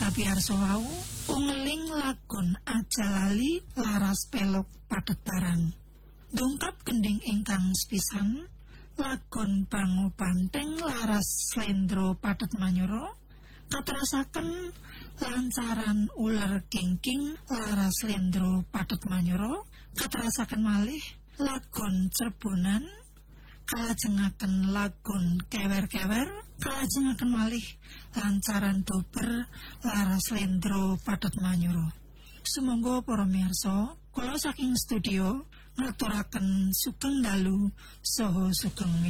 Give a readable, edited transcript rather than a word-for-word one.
kapiyarsa wau ungling lagon aja lali laras pelok padet barang. Dongkap gending ingkang sepisan lagon bangu banteng laras slendro padet manyura katerasaken lancaran ular kengking laras slendro padet manyura katerasaken malih lagon cerbonan kalajengaken lagon kewer-kewer kalajengaken malih lancaran dober laras slendro padet manyura. Sumangga para miyarsa kula saking studio ngaturaken sugeng dalu saha sugeng